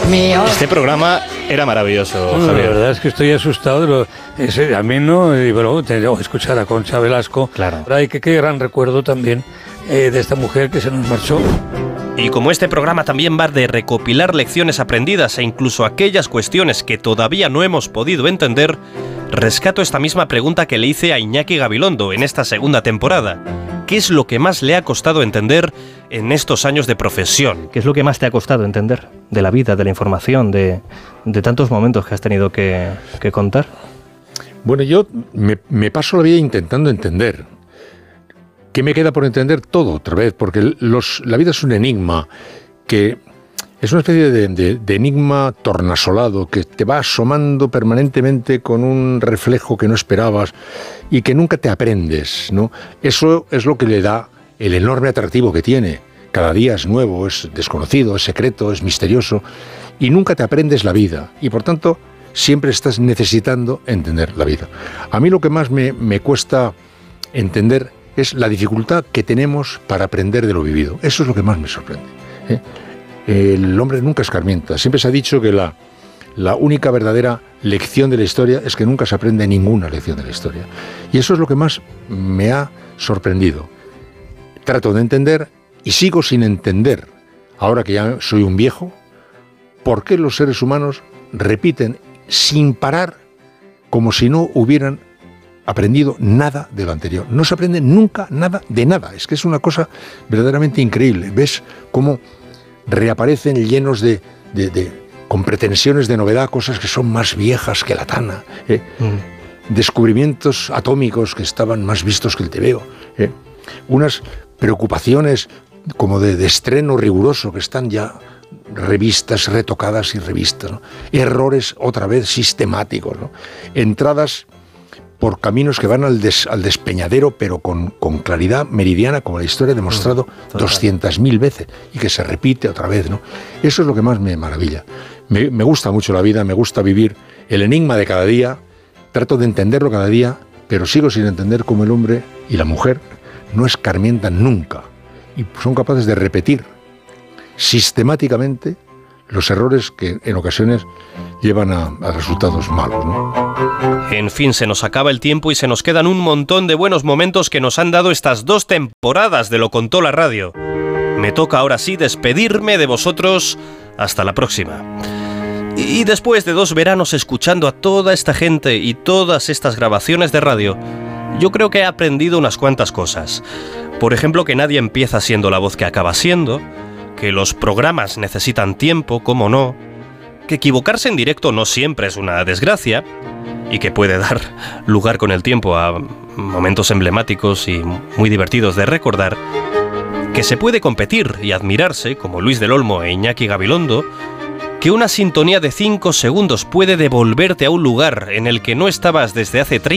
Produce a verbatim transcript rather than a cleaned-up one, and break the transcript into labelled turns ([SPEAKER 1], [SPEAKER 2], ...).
[SPEAKER 1] mío.
[SPEAKER 2] Este programa era maravilloso,
[SPEAKER 3] Bueno,
[SPEAKER 2] Javier.
[SPEAKER 3] la verdad es que estoy asustado de lo ese ameno y bueno, tengo que escuchar a Concha Velasco.
[SPEAKER 2] Claro.
[SPEAKER 3] Ay, qué, qué gran recuerdo también eh, de esta mujer que se nos marchó.
[SPEAKER 4] Y como este programa también va de recopilar lecciones aprendidas e incluso aquellas cuestiones que todavía no hemos podido entender, rescato esta misma pregunta que le hice a Iñaki Gabilondo en esta segunda temporada. ¿Qué es lo que más le ha costado entender en estos años de profesión?
[SPEAKER 2] ¿Qué es lo que más te ha costado entender de la vida, de la información, de, de tantos momentos que has tenido que, que contar?
[SPEAKER 5] Bueno, yo me, me paso la vida intentando entender. ¿Qué me queda por entender? Todo, otra vez, porque los, la vida es un enigma que es una especie de, de, de enigma tornasolado que te va asomando permanentemente con un reflejo que no esperabas y que nunca te aprendes, ¿no? Eso es lo que le da el enorme atractivo que tiene. Cada día es nuevo, es desconocido, es secreto, es misterioso y nunca te aprendes la vida y por tanto siempre estás necesitando entender la vida. A mí lo que más me, me cuesta entender es la dificultad que tenemos para aprender de lo vivido. Eso es lo que más me sorprende, ¿eh? El hombre nunca escarmienta. Siempre se ha dicho que la, la única verdadera lección de la historia es que nunca se aprende ninguna lección de la historia. Y eso es lo que más me ha sorprendido. Trato de entender y sigo sin entender, ahora que ya soy un viejo, por qué los seres humanos repiten sin parar como si no hubieran aprendido nada de lo anterior. No se aprende nunca nada de nada. Es que es una cosa verdaderamente increíble. Ves cómo reaparecen llenos de, de, de con pretensiones de novedad, cosas que son más viejas que la tana, ¿eh? Mm. Descubrimientos atómicos que estaban más vistos que el tebeo, ¿eh? Unas preocupaciones como de, de estreno riguroso que están ya revistas, retocadas y revistas, ¿no? Errores otra vez sistemáticos, ¿no? Entradas por caminos que van al, des, al despeñadero, pero con, con claridad meridiana, como la historia ha demostrado doscientas mil veces, y que se repite otra vez, ¿no? Eso es lo que más me maravilla. Me, me gusta mucho la vida, me gusta vivir el enigma de cada día, trato de entenderlo cada día, pero sigo sin entender cómo el hombre y la mujer no escarmientan nunca, y son capaces de repetir sistemáticamente los errores que en ocasiones llevan a, a resultados malos, ¿no?
[SPEAKER 4] En fin, se nos acaba el tiempo y se nos quedan un montón de buenos momentos que nos han dado estas dos temporadas de Lo Contó la Radio. Me toca ahora sí despedirme de vosotros. Hasta la próxima. Y después de dos veranos escuchando a toda esta gente y todas estas grabaciones de radio, yo creo que he aprendido unas cuantas cosas. Por ejemplo, que nadie empieza siendo la voz que acaba siendo, que los programas necesitan tiempo, cómo no, que equivocarse en directo no siempre es una desgracia y que puede dar lugar con el tiempo a momentos emblemáticos y muy divertidos de recordar, que se puede competir y admirarse, como Luis del Olmo e Iñaki Gabilondo, que una sintonía de cinco segundos puede devolverte a un lugar en el que no estabas desde hace treinta